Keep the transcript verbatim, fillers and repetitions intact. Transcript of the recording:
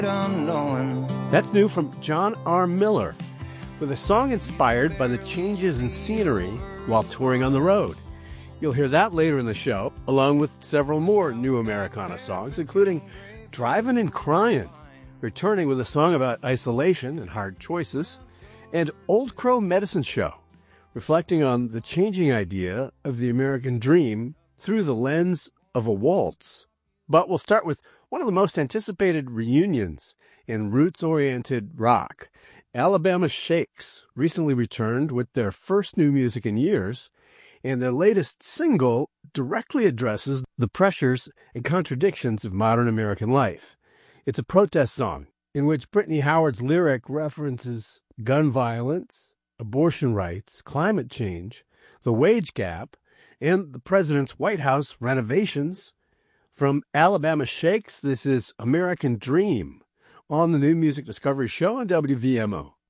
unknowing. That's new from John R. Miller, with a song inspired by the changes in scenery while touring on the road. You'll hear that later in the show, along with several more new Americana songs, including Drivin' and Cryin', returning with a song about isolation and hard choices, and Old Crow Medicine Show, reflecting on the changing idea of the American dream through the lens of a waltz. But we'll start with one of the most anticipated reunions in roots-oriented rock. Alabama Shakes recently returned with their first new music in years, and their latest single directly addresses the pressures and contradictions of modern American life. It's a protest song in which Brittany Howard's lyric references gun violence, abortion rights, climate change, the wage gap, and the president's White House renovations. From Alabama Shakes, this is American Dream on the New Music Discovery Show on W V M O.